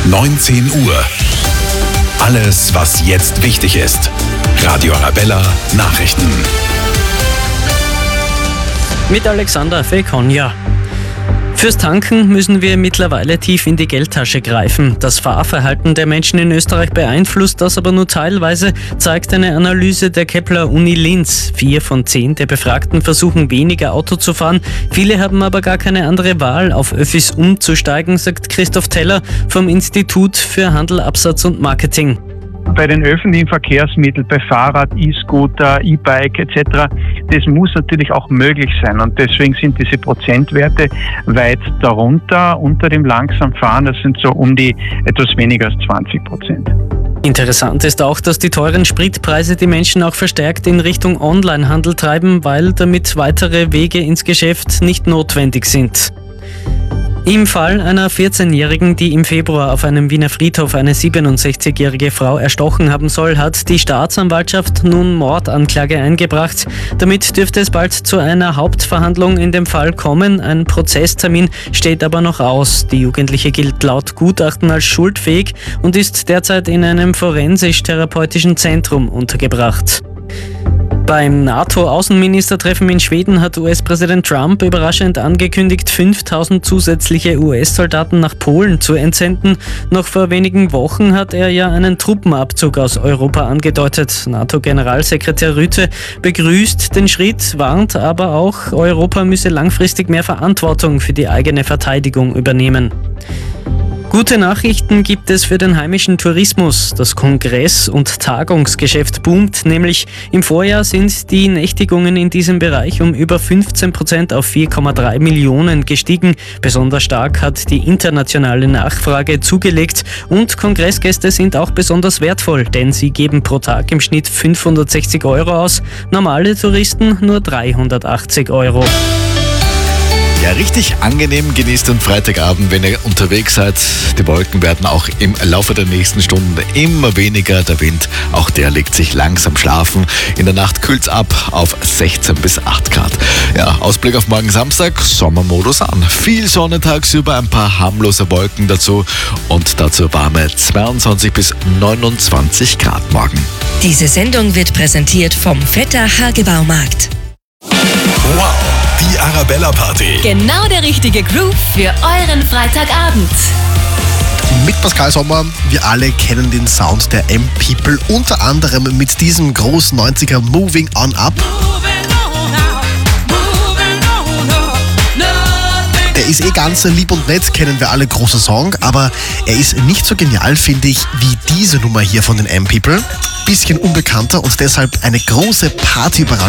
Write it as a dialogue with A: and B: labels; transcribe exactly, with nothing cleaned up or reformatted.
A: neunzehn Uhr. Alles, was jetzt wichtig ist. Radio Arabella Nachrichten.
B: Mit Alexander Fekonja. Fürs Tanken müssen wir mittlerweile tief in die Geldtasche greifen. Das Fahrverhalten der Menschen in Österreich beeinflusst das aber nur teilweise, zeigt eine Analyse der Kepler-Uni Linz. Vier von zehn der Befragten versuchen weniger Auto zu fahren. Viele haben aber gar keine andere Wahl, auf Öffis umzusteigen, sagt Christoph Teller vom Institut für Handel, Absatz und Marketing.
C: Bei den öffentlichen Verkehrsmitteln, bei Fahrrad, E-Scooter, E-Bike et cetera, das muss natürlich auch möglich sein. Und deswegen sind diese Prozentwerte weit darunter, unter dem Langsamfahren. Das sind so um die etwas weniger als zwanzig Prozent.
B: Interessant ist auch, dass die teuren Spritpreise die Menschen auch verstärkt in Richtung Onlinehandel treiben, weil damit weitere Wege ins Geschäft nicht notwendig sind. Im Fall einer vierzehnjährigen, die im Februar auf einem Wiener Friedhof eine siebenundsechzigjährige Frau erstochen haben soll, hat die Staatsanwaltschaft nun Mordanklage eingebracht. Damit dürfte es bald zu einer Hauptverhandlung in dem Fall kommen. Ein Prozesstermin steht aber noch aus. Die Jugendliche gilt laut Gutachten als schuldfähig und ist derzeit in einem forensisch-therapeutischen Zentrum untergebracht. Beim NATO-Außenministertreffen in Schweden hat U S-Präsident Trump überraschend angekündigt, fünftausend zusätzliche U S-Soldaten nach Polen zu entsenden. Noch vor wenigen Wochen hat er ja einen Truppenabzug aus Europa angedeutet. NATO-Generalsekretär Rutte begrüßt den Schritt, warnt aber auch, Europa müsse langfristig mehr Verantwortung für die eigene Verteidigung übernehmen. Gute Nachrichten gibt es für den heimischen Tourismus. Das Kongress- und Tagungsgeschäft boomt, nämlich im Vorjahr sind die Nächtigungen in diesem Bereich um über fünfzehn Prozent auf vier Komma drei Millionen gestiegen. Besonders stark hat die internationale Nachfrage zugelegt und Kongressgäste sind auch besonders wertvoll, denn sie geben pro Tag im Schnitt fünfhundertsechzig Euro aus, normale Touristen nur dreihundertachtzig Euro.
D: Ja, richtig angenehm genießt den Freitagabend, wenn ihr unterwegs seid. Die Wolken werden auch im Laufe der nächsten Stunden immer weniger. Der Wind, auch der legt sich langsam schlafen. In der Nacht kühlt's ab auf sechzehn bis acht Grad. Ja, Ausblick auf morgen Samstag, Sommermodus an. Viel Sonne tagsüber, ein paar harmlose Wolken dazu und dazu warme zweiundzwanzig bis neunundzwanzig Grad morgen.
E: Diese Sendung wird präsentiert vom Vetter Hagebaumarkt.
A: Wow, die Arabella Party.
F: Genau der richtige Groove für euren Freitagabend.
G: Mit Pascal Sommer, wir alle kennen den Sound der M-People, unter anderem mit diesem großen neunziger Moving On Up. Der ist eh ganz lieb und nett, kennen wir alle, großer Song, aber er ist nicht so genial, finde ich, wie diese Nummer hier von den M-People. Bisschen unbekannter und deshalb eine große Party-Überraschung.